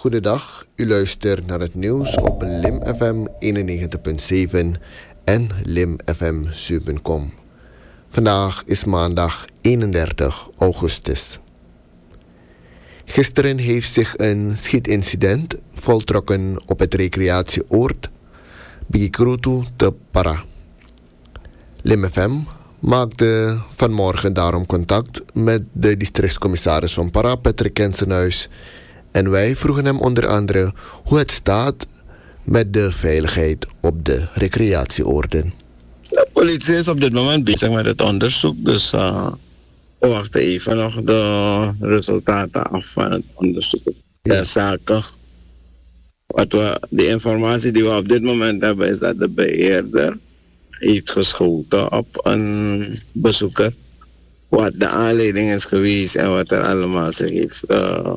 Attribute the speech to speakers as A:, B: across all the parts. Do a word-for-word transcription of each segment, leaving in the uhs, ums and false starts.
A: Goedendag, u luistert naar het nieuws op Lim F M eenennegentig punt zeven en Lim F M zeven punt com. Vandaag is maandag eenendertig augustus. Gisteren heeft zich een schietincident voltrokken op het recreatieoord Bigikrutu te Para. Lim F M maakte vanmorgen daarom contact met de districtscommissaris van Para, Patrick Kensenhuis. En wij vroegen hem onder andere hoe het staat met de veiligheid op de recreatieoorden.
B: De politie is op dit moment bezig met het onderzoek, dus uh, we wachten even nog de resultaten af van het onderzoek der zaken. Wat we, de informatie die we op dit moment hebben is dat de beheerder heeft geschoten op een bezoeker. Wat de aanleiding is geweest en wat er allemaal zich heeft, uh,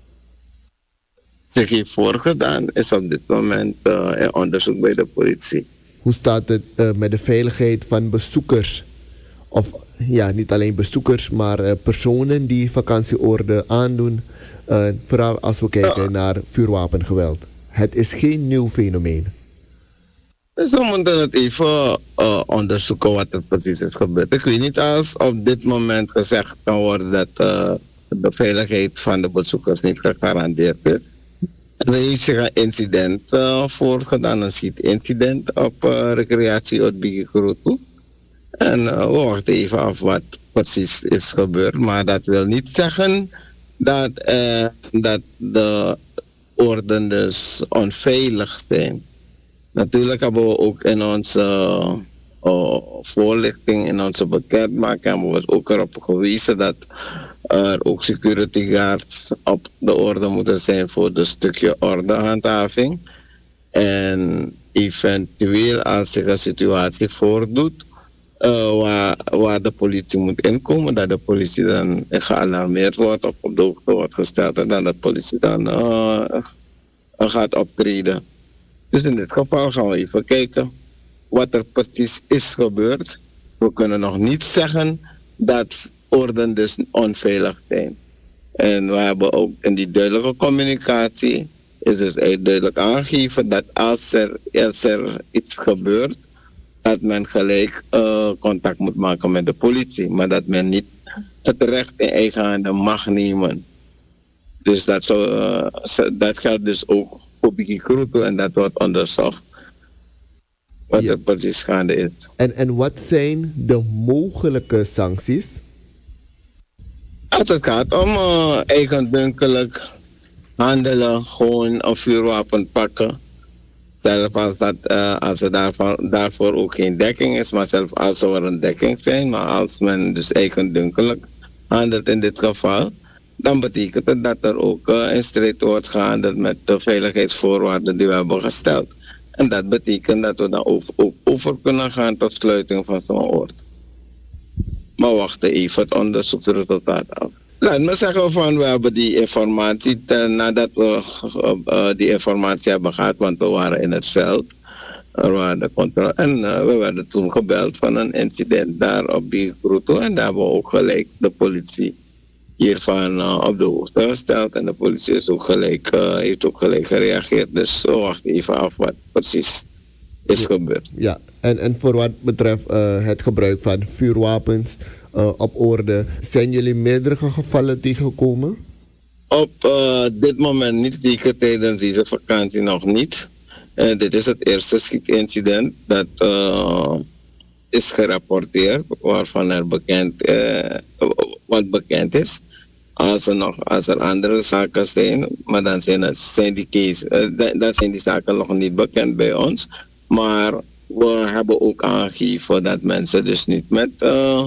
B: zich heeft voorgedaan, is op dit moment uh, in onderzoek bij de politie.
A: Hoe staat het uh, met de veiligheid van bezoekers? Of ja, niet alleen bezoekers, maar uh, personen die vakantieoorden aandoen. Uh, vooral als we kijken uh, naar vuurwapengeweld. Het is geen nieuw fenomeen.
B: Dus we moeten het even uh, onderzoeken wat er precies is gebeurd. Ik weet niet als op dit moment gezegd kan worden dat uh, de veiligheid van de bezoekers niet gegarandeerd is. Er heeft zich een incident uh, voorgedaan, een schietincident op uh, recreatie uit Bigikrutu. En uh, we wachten even af wat precies is gebeurd. Maar dat wil niet zeggen dat, uh, dat de orden dus onveilig zijn. Natuurlijk hebben we ook in onze uh, voorlichting, in onze bekendmaking, hebben we ook erop gewezen dat er ook security guards op de orde moeten zijn voor een stukje ordehandhaving. En eventueel als zich een situatie voordoet uh, waar, waar de politie moet inkomen, dat de politie dan gealarmeerd wordt of op de hoogte wordt gesteld en dat de politie dan uh, gaat optreden. Dus in dit geval gaan we even kijken wat er precies is gebeurd. We kunnen nog niet zeggen dat orden dus onveilig zijn. En we hebben ook in die duidelijke communicatie is dus duidelijk aangegeven dat als er, als er iets gebeurt, dat men gelijk uh, contact moet maken met de politie. Maar dat men niet het recht in eigen handen mag nemen. Dus dat, zo, uh, dat geldt dus ook voor Bigikrutu en dat wordt onderzocht wat ja. er precies gaande is.
A: En, en wat zijn de mogelijke sancties?
B: Als het gaat om uh, eigendunkelijk handelen, gewoon een vuurwapen pakken. Zelfs als, dat, uh, als er daarvoor, daarvoor ook geen dekking is, maar zelfs als er een dekking zijn, maar als men dus eigendunkelijk handelt in dit geval, dan betekent het dat er ook uh, in strijd wordt gehandeld met de veiligheidsvoorwaarden die we hebben gesteld. En dat betekent dat we dan over, ook over kunnen gaan tot sluiting van zo'n oord. Maar wachten even het onderzoeksresultaat af. Laat me zeggen van we hebben die informatie, ten, nadat we uh, die informatie hebben gehad, want we waren in het veld. Er waren de controle, en uh, we werden toen gebeld van een incident daar op Bigikrutu en daar hebben we ook gelijk de politie hiervan uh, op de hoogte gesteld. En de politie is ook gelijk, uh, heeft ook gelijk gereageerd. Dus we wachten even af wat precies is
A: ja,
B: gebeurd.
A: Ja, en, en voor wat betreft uh, het gebruik van vuurwapens uh, op orde, zijn jullie meerdere gevallen tegengekomen?
B: Op uh, dit moment niet, zeker tijdens deze vakantie nog niet. Uh, dit is het eerste schietincident dat uh, is gerapporteerd, waarvan er bekend, uh, wat bekend is. Als er nog als er andere zaken zijn, maar dan zijn, het, zijn die case, uh, dan zijn die zaken nog niet bekend bij ons. Maar we hebben ook aangegeven dat mensen dus niet met uh,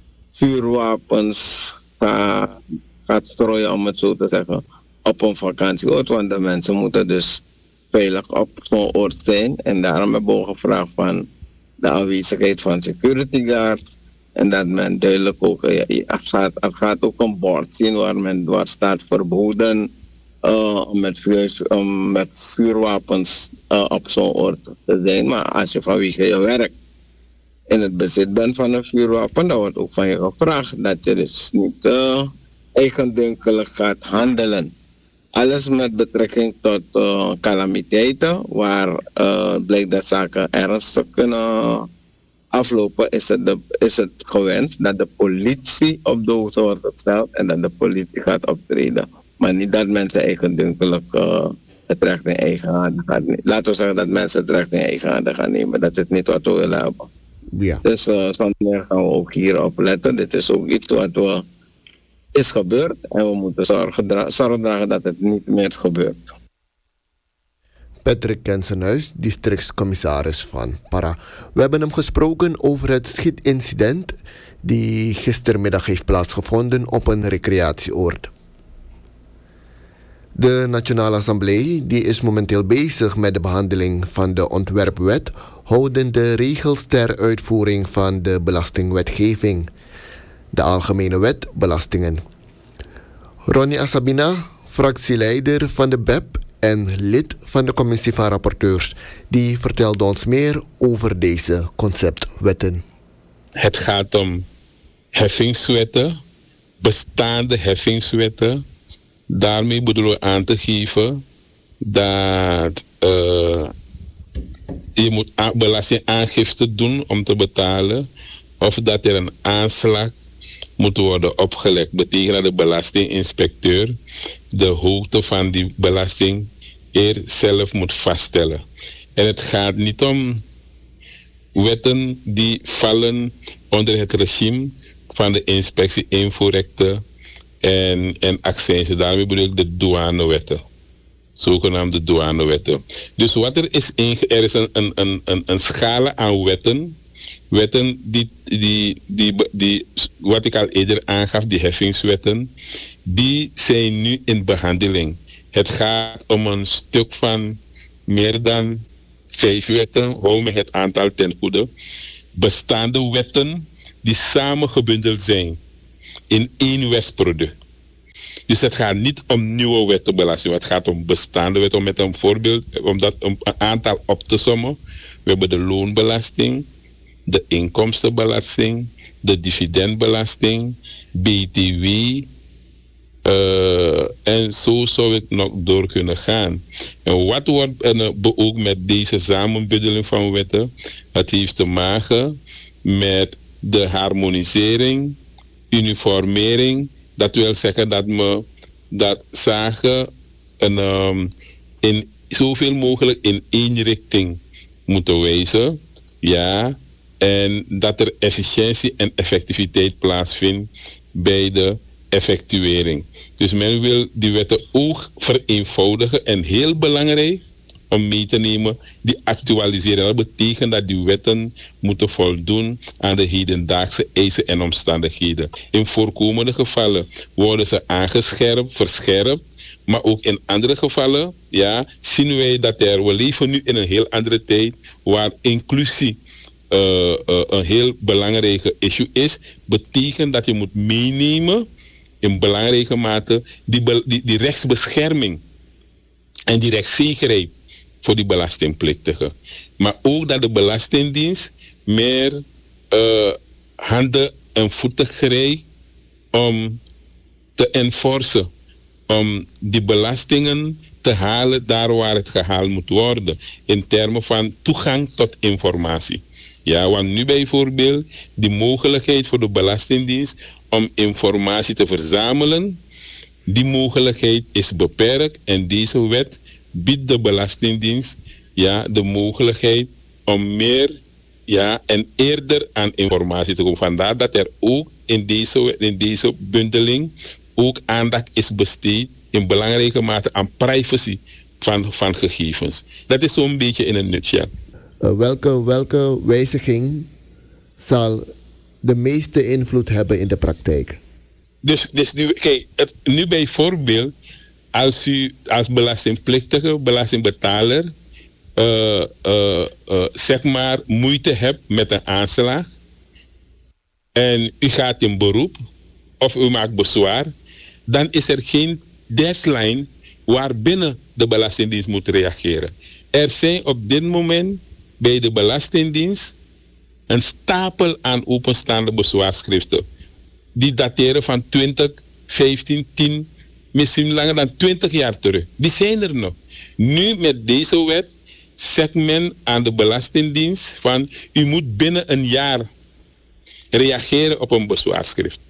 B: vuurwapens gaan, gaan strooien, om het zo te zeggen, op een vakantieoord. Want de mensen moeten dus veilig op zo'n oord zijn. En daarom hebben we gevraagd van de aanwezigheid van security guards. En dat men duidelijk ook, ja, er, gaat, er gaat ook een bord zien waar, men, waar staat verboden uh, om, met vuur, om met vuurwapens uh, op zo'n oord te zijn. Maar als je vanwege je werk in het bezit bent van een vuurwapen, dan wordt ook van je gevraagd dat je dus niet uh, eigendunkelijk gaat handelen. Alles met betrekking tot uh, calamiteiten, waar uh, blijkt dat zaken ernstig kunnen aflopen, is het, de, is het gewend dat de politie op de hoogte wordt gesteld en dat de politie gaat optreden. Maar niet dat mensen eigendunkelijk uh, het recht in eigen handen gaan nemen. Laten we zeggen dat mensen het recht in eigen handen gaan nemen. Dat is niet wat we willen hebben.
A: Ja.
B: Dus uh, zonder gaan we ook hierop letten. Dit is ook iets wat we, is gebeurd en we moeten zorgen, dra- zorgen dragen dat het niet meer gebeurt.
A: Patrick Kensenhuis, districtscommissaris van Para. We hebben hem gesproken over het schietincident die gistermiddag heeft plaatsgevonden op een recreatieoord. De Nationale Assemblée die is momenteel bezig met de behandeling van de ontwerpwet houdende regels ter uitvoering van de belastingwetgeving, de Algemene Wet Belastingen. Ronnie Asabina, fractieleider van de B E P en lid van de commissie van rapporteurs, die vertelde ons meer over deze conceptwetten.
C: Het gaat om heffingswetten, bestaande heffingswetten. Daarmee bedoelen we aan te geven dat uh, je moet a- belastingaangifte doen om te betalen, of dat er een aanslag moet worden opgelegd. Betekent dat de belastinginspecteur de hoogte van die belasting eerst zelf moet vaststellen. En het gaat niet om wetten die vallen onder het regime van de inspectie invoerrechten en, en accijnzen. Daarmee bedoel ik de douanewetten. Zogenaamde douanewetten. Dus wat er is, inge- er is een, een, een, een, een scala aan wetten. Wetten die, die, die, die, wat ik al eerder aangaf, die heffingswetten, die zijn nu in behandeling. Het gaat om een stuk van meer dan vijf wetten, hou me het aantal ten goede, bestaande wetten die samengebundeld zijn in één wetsproduct. Dus het gaat niet om nieuwe wettenbelasting, het gaat om bestaande wetten. Om met een voorbeeld, om dat een aantal op te sommen. We hebben de loonbelasting, de inkomstenbelasting, de dividendbelasting, B T W, uh, en zo zou ik nog door kunnen gaan. En wat wordt uh, beoogd met deze samenbundeling van wetten? Het heeft te maken met de harmonisering, uniformering. Dat wil zeggen dat we dat zaken een, um, in zoveel mogelijk in één richting moeten wijzen. Ja, en dat er efficiëntie en effectiviteit plaatsvindt bij de effectuering. Dus men wil die wetten ook vereenvoudigen en heel belangrijk om mee te nemen, die actualiseren. Dat betekent dat die wetten moeten voldoen aan de hedendaagse eisen en omstandigheden. In voorkomende gevallen worden ze aangescherpt, verscherpt, maar ook in andere gevallen, ja, zien wij dat er, we leven nu in een heel andere tijd waar inclusie uh, uh, een heel belangrijke issue is. Betekent dat je moet meenemen in belangrijke mate die, die, die rechtsbescherming en die rechtszekerheid voor die belastingplichtigen. Maar ook dat de Belastingdienst meer uh, handen en voeten krijgt om te enforcen, om die belastingen te halen daar waar het gehaald moet worden, in termen van toegang tot informatie. Ja, want nu bijvoorbeeld die mogelijkheid voor de Belastingdienst om informatie te verzamelen, die mogelijkheid is beperkt en deze wet biedt de Belastingdienst, ja, de mogelijkheid om meer, ja, en eerder aan informatie te komen. Vandaar dat er ook in deze, in deze bundeling ook aandacht is besteed in belangrijke mate aan privacy van, van gegevens. Dat is zo'n beetje in een nutshell.
A: Uh, welke, welke wijziging zal de meeste invloed hebben in de praktijk?
C: Dus, dus nu, kijk, het, nu bijvoorbeeld, als u als belastingplichtige, belastingbetaler, uh, uh, uh, zeg maar moeite hebt met een aanslag en u gaat in beroep of u maakt bezwaar, dan is er geen deadline waarbinnen de Belastingdienst moet reageren. Er zijn op dit moment bij de Belastingdienst een stapel aan openstaande bezwaarschriften. Die dateren van twintig vijftien, tien, misschien langer dan twintig jaar terug. Die zijn er nog. Nu met deze wet zegt men aan de Belastingdienst van u moet binnen een jaar reageren op een bezwaarschrift.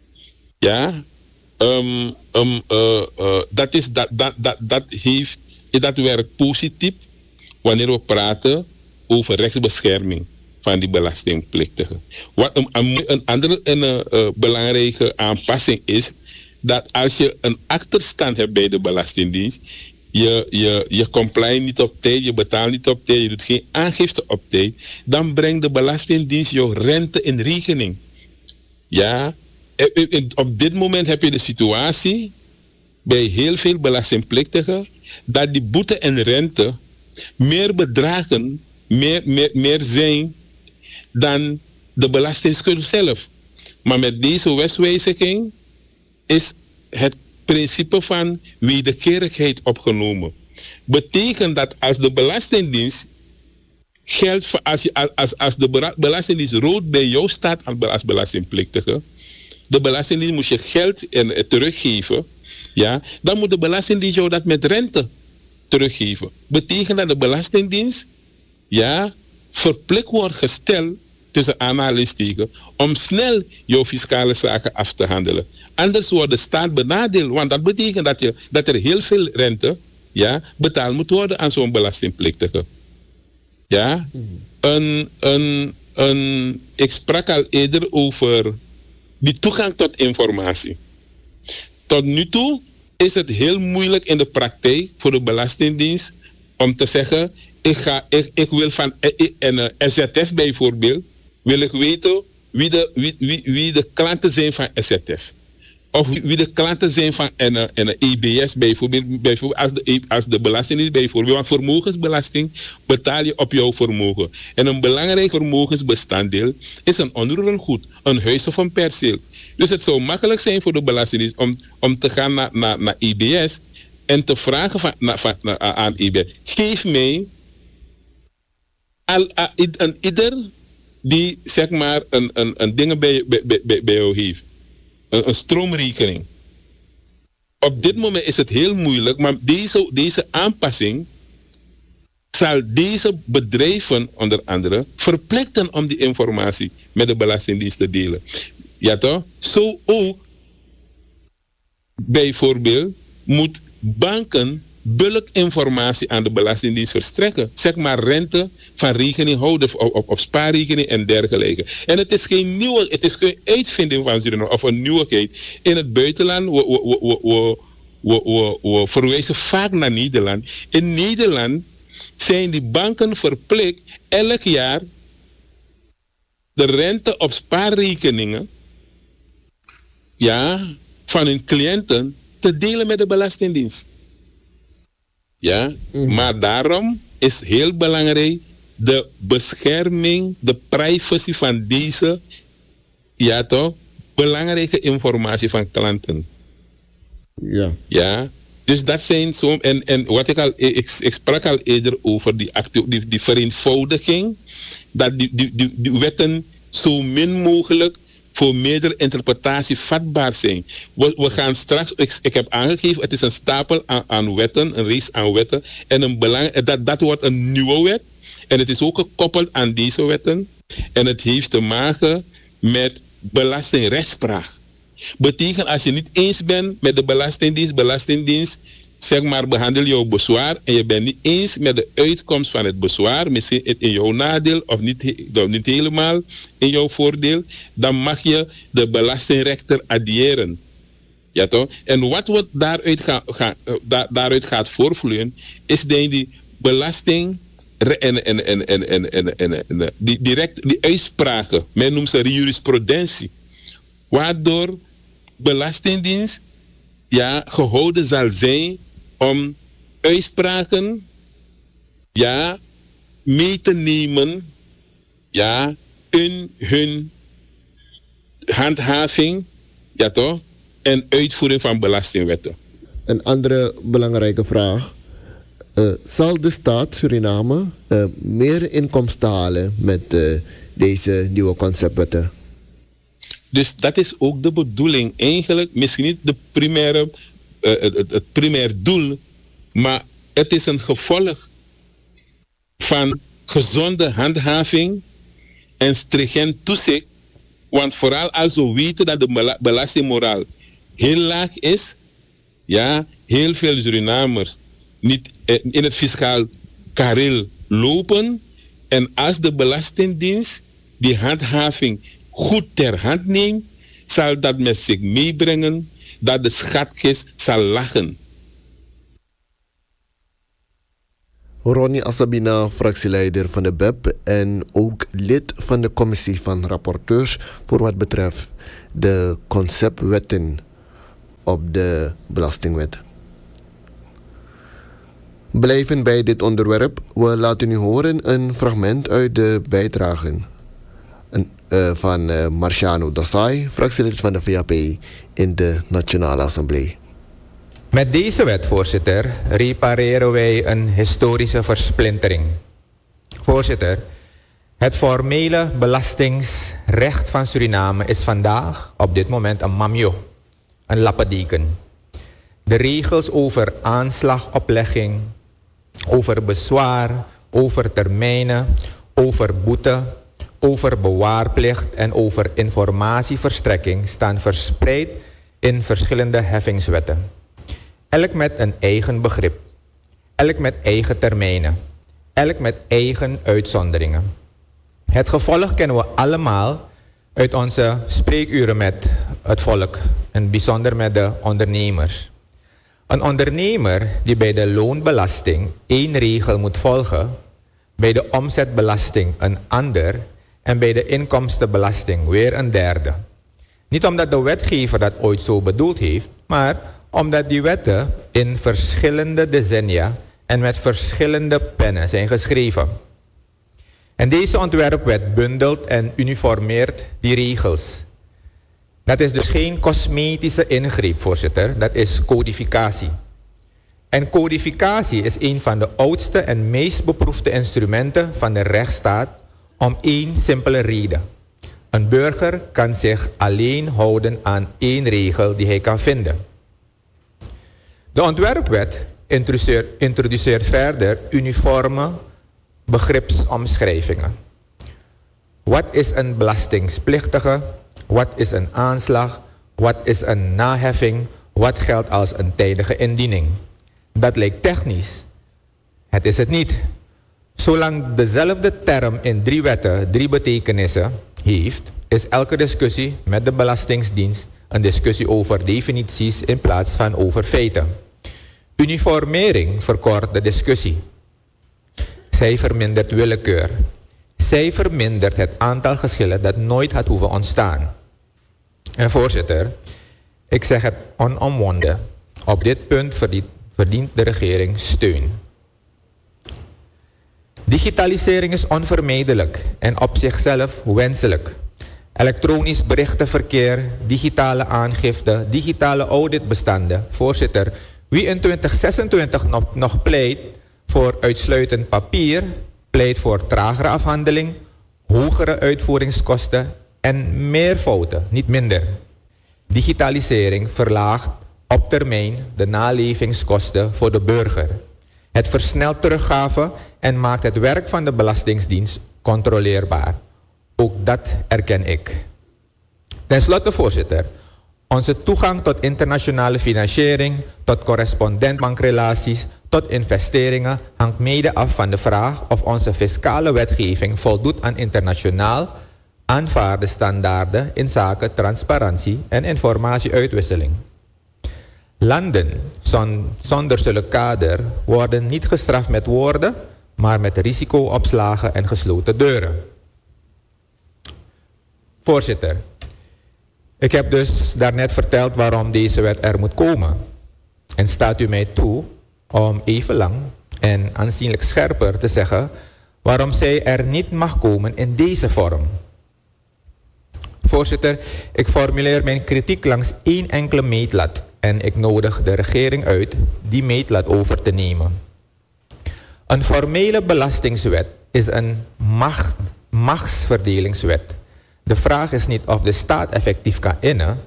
C: Ja, um, um, uh, uh, dat, is, dat, dat, dat, dat, heeft, dat werkt positief wanneer we praten over rechtsbescherming van die belastingplichtigen. Wat een, een andere een, uh, belangrijke aanpassing is, dat als je een achterstand hebt bij de Belastingdienst, je, je, je comply niet op tijd, je betaalt niet op tijd, je doet geen aangifte op tijd, dan brengt de Belastingdienst jouw rente in rekening. Ja, op dit moment heb je de situatie bij heel veel belastingplichtigen dat die boete en rente meer bedragen, meer, meer, meer zijn dan de belastingschuld zelf. Maar met deze wetswijziging is het principe van wederkerigheid opgenomen. Betekent dat als de Belastingdienst geld, als, je, als, als de Belastingdienst rood bij jou staat als belastingplichtige, de Belastingdienst moet je geld en, uh, teruggeven, ja, dan moet de Belastingdienst jou dat met rente teruggeven. Betekent dat de Belastingdienst, ja, verplicht wordt gesteld, tussen aanhalingstekens, om snel jouw fiscale zaken af te handelen. Anders wordt de staat benadeeld, want dat betekent dat, je, dat er heel veel rente, ja, betaald moet worden aan zo'n belastingplichtige. Ja, een, een, een, ik sprak al eerder over die toegang tot informatie. Tot nu toe is het heel moeilijk in de praktijk voor de Belastingdienst om te zeggen, ik, ga, ik, ik wil van een S Z F bijvoorbeeld, wil ik weten wie de, wie, wie, wie de klanten zijn van S Z F. Of wie de klanten zijn van een, een E B S bijvoorbeeld, bijvoorbeeld als, de, als de belasting bijvoorbeeld. Want vermogensbelasting betaal je op jouw vermogen. En een belangrijk vermogensbestanddeel is een onroerend goed, een huis of een perceel. Dus het zou makkelijk zijn voor de Belastingdienst om, om te gaan naar, naar, naar E B S en te vragen van, naar, van, naar, aan E B S. Geef mij al, al, een ieder die zeg maar een, een, een ding bij, bij, bij, bij jou heeft. Een, een stroomrekening. Op dit moment is het heel moeilijk, maar deze, deze aanpassing zal deze bedrijven onder andere verplichten om die informatie met de Belastingdienst te delen. Ja toch? Zo ook bijvoorbeeld moet banken bulkinformatie aan de Belastingdienst verstrekken. Zeg maar rente van rekeninghouders op, op, op spaarrekening en dergelijke. En het is geen nieuwe, het is geen uitvinding van Suriname of een nieuwigheid. In het buitenland, we, we, we, we, we, we, we verwijzen vaak naar Nederland. In Nederland zijn die banken verplicht elk jaar de rente op spaarrekeningen, ja, van hun cliënten te delen met de Belastingdienst. Ja, mm. Maar daarom is heel belangrijk de bescherming, de privacy van deze, ja toch, belangrijke informatie van klanten.
A: Ja.
C: Ja, dus dat zijn zo, en, en wat ik al, ik, ik sprak al eerder over die, actu, die, die vereenvoudiging, dat die, die, die, die wetten zo min mogelijk voor meerdere interpretatie vatbaar zijn. We, we gaan straks, ik, ik heb aangegeven, het is een stapel aan, aan wetten, een reeks aan wetten. En een belang, dat, dat wordt een nieuwe wet. En het is ook gekoppeld aan deze wetten. En het heeft te maken met belastingrechtspraak. Betekent als je niet eens bent met de Belastingdienst, Belastingdienst, zeg maar, behandel jouw bezwaar en je bent niet eens met de uitkomst van het bezwaar, misschien in jouw nadeel of niet, niet helemaal in jouw voordeel, dan mag je de belastingrechter addiëren. Ja toch? En wat wordt daaruit, ga, ga, da, daaruit gaat voorvloeien, is dat die belasting en, en, en, en, en, en, en, en die, direct die uitspraken, men noemt ze jurisprudentie, waardoor Belastingdienst ja, gehouden zal zijn om uitspraken ja, mee te nemen ja, in hun handhaving ja, toch? En uitvoering van belastingwetten.
A: Een andere belangrijke vraag. Uh, zal de staat Suriname uh, meer inkomsten halen met uh, deze nieuwe conceptwetten?
C: Dus dat is ook de bedoeling. Eigenlijk misschien niet de primaire uh, het, het primair doel, maar het is een gevolg van gezonde handhaving en stringent toezicht. Want vooral als we weten dat de belastingmoraal heel laag is, ja, heel veel Surinamers niet in het fiscaal kareel lopen. En als de Belastingdienst die handhaving goed ter hand neemt, zal dat met zich meebrengen dat de schatkist zal lachen.
A: Ronnie Asabina, fractieleider van de B E P en ook lid van de commissie van rapporteurs voor wat betreft de conceptwetten op de belastingwet. Blijven bij dit onderwerp, we laten u horen een fragment uit de bijdrage uh, van uh, Marciano Dassai, fractielid van de V A P in de Nationale Assemblée.
D: Met deze wet, voorzitter, repareren wij een historische versplintering. Voorzitter, het formele belastingsrecht van Suriname is vandaag op dit moment een mamio, een lappendeken. De regels over aanslagoplegging, over bezwaar, over termijnen, over boete, over bewaarplicht en over informatieverstrekking staan verspreid in verschillende heffingswetten. Elk met een eigen begrip, elk met eigen termijnen, elk met eigen uitzonderingen. Het gevolg kennen we allemaal uit onze spreekuren met het volk en bijzonder met de ondernemers. Een ondernemer die bij de loonbelasting één regel moet volgen, bij de omzetbelasting een ander en bij de inkomstenbelasting weer een derde. Niet omdat de wetgever dat ooit zo bedoeld heeft, maar omdat die wetten in verschillende decennia en met verschillende pennen zijn geschreven. En deze ontwerpwet bundelt en uniformeert die regels. Dat is dus geen cosmetische ingreep, voorzitter. Dat is codificatie. En codificatie is een van de oudste en meest beproefde instrumenten van de rechtsstaat om één simpele reden. Een burger kan zich alleen houden aan één regel die hij kan vinden. De ontwerpwet introduceert, introduceert verder uniforme begripsomschrijvingen. Wat is een belastingsplichtige? Wat is een aanslag? Wat is een naheffing? Wat geldt als een tijdige indiening? Dat lijkt technisch. Het is het niet. Zolang dezelfde term in drie wetten drie betekenissen heeft, is elke discussie met de Belastingdienst een discussie over definities in plaats van over feiten. Uniformering verkort de discussie. Zij vermindert willekeur. Zij vermindert het aantal geschillen dat nooit had hoeven ontstaan. En voorzitter, ik zeg het onomwonden. Op dit punt verdient, verdient de regering steun. Digitalisering is onvermijdelijk en op zichzelf wenselijk. Elektronisch berichtenverkeer, digitale aangifte, digitale auditbestanden. Voorzitter, wie in twintig zesentwintig nog, nog pleit voor uitsluitend papier, pleit voor tragere afhandeling, hogere uitvoeringskosten en meer fouten, niet minder. Digitalisering verlaagt op termijn de nalevingskosten voor de burger. Het versnelt teruggave en maakt het werk van de Belastingdienst controleerbaar. Ook dat erken ik. Ten slotte, voorzitter, onze toegang tot internationale financiering, tot correspondentbankrelaties, tot investeringen hangt mede af van de vraag of onze fiscale wetgeving voldoet aan internationaal aanvaarde standaarden in zaken transparantie en informatieuitwisseling. Landen zonder zulke kader worden niet gestraft met woorden, maar met risicoopslagen en gesloten deuren. Voorzitter, ik heb dus daarnet verteld waarom deze wet er moet komen. En staat u mij toe om even lang en aanzienlijk scherper te zeggen waarom zij er niet mag komen in deze vorm. Voorzitter, ik formuleer mijn kritiek langs één enkele meetlat en ik nodig de regering uit die meetlat over te nemen. Een formele belastingswet is een macht, machtsverdelingswet. De vraag is niet of de staat effectief kan innen,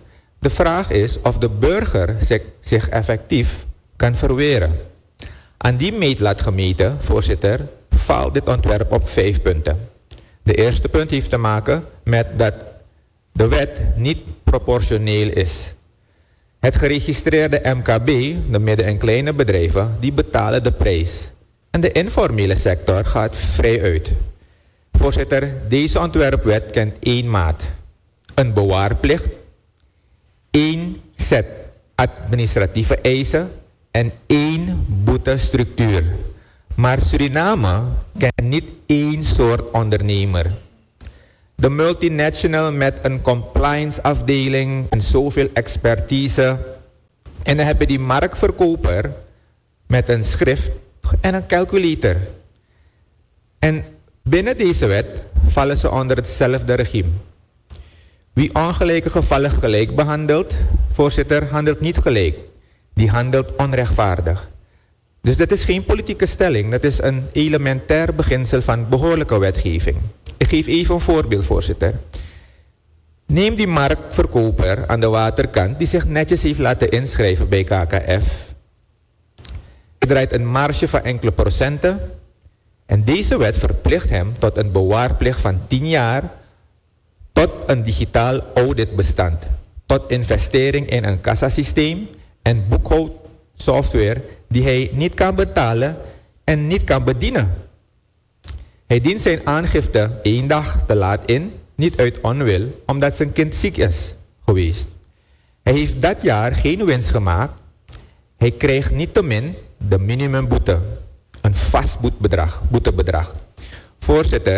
D: De vraag is of de burger zich, zich effectief kan verweren. Aan die meetlat gemeten, voorzitter, valt dit ontwerp op vijf punten. De eerste punt heeft te maken met dat de wet niet proportioneel is. Het geregistreerde M K B, de midden- en kleine bedrijven, die betalen de prijs. En de informele sector gaat vrij uit. Voorzitter, deze ontwerpwet kent één maat. Een bewaarplicht, één set administratieve eisen en één boetestructuur. Maar Suriname kent niet één soort ondernemer. De multinational met een compliance afdeling en zoveel expertise. En dan heb je die marktverkoper met een schrift en een calculator. En binnen deze wet vallen ze onder hetzelfde regime. Wie ongelijke gevallen gelijk behandelt, voorzitter, handelt niet gelijk. Die handelt onrechtvaardig. Dus dat is geen politieke stelling, dat is een elementair beginsel van behoorlijke wetgeving. Ik geef even een voorbeeld, voorzitter. Neem die marktverkoper aan de waterkant die zich netjes heeft laten inschrijven bij K K F. Hij draait een marge van enkele procenten. En deze wet verplicht hem tot een bewaarplicht van tien jaar, tot een digitaal auditbestand, tot investering in een kassasysteem en boekhoudsoftware die hij niet kan betalen en niet kan bedienen. Hij dient zijn aangifte één dag te laat in, niet uit onwil, omdat zijn kind ziek is geweest. Hij heeft dat jaar geen winst gemaakt. Hij krijgt niettemin de minimumboete, een vast boetebedrag, boetebedrag. Voorzitter,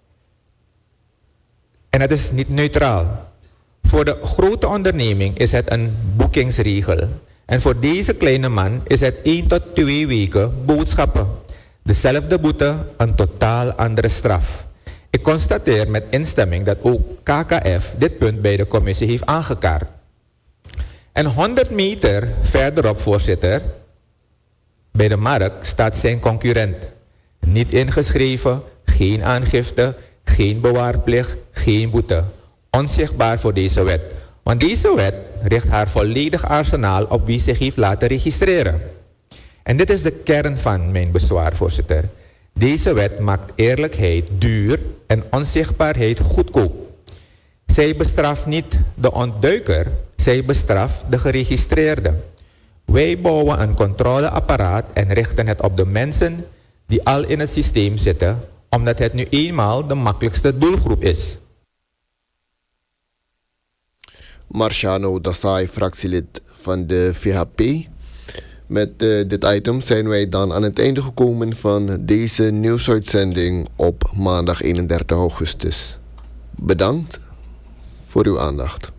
D: en het is niet neutraal. Voor de grote onderneming is het een boekingsregel. En voor deze kleine man is het één tot twee weken boodschappen. Dezelfde boete, een totaal andere straf. Ik constateer met instemming dat ook K K F dit punt bij de commissie heeft aangekaart. En honderd meter verderop, voorzitter, bij de markt staat zijn concurrent. Niet ingeschreven, geen aangifte, geen bewaarplicht, geen boete. Onzichtbaar voor deze wet. Want deze wet richt haar volledig arsenaal op wie zich heeft laten registreren. En dit is de kern van mijn bezwaar, voorzitter. Deze wet maakt eerlijkheid duur en onzichtbaarheid goedkoop. Zij bestraft niet de ontduiker, zij bestraft de geregistreerde. Wij bouwen een controleapparaat en richten het op de mensen die al in het systeem zitten, omdat het nu eenmaal de makkelijkste doelgroep is.
A: Marciano Dassai, fractielid van de V H P. Met uh, dit item zijn wij dan aan het einde gekomen van deze nieuwsuitzending op maandag eenendertig augustus. Bedankt voor uw aandacht.